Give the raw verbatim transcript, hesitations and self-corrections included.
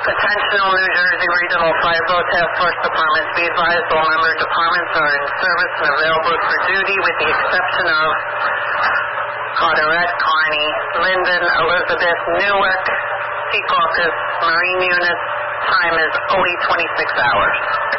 Attention all New Jersey Regional Fire Boat Task Force departments. Be advised all member departments are in service and available for duty with the exception of Carteret, Kearney, Linden, Elizabeth, Newark, Secaucus, Marine Units. Time is only twenty-six hours.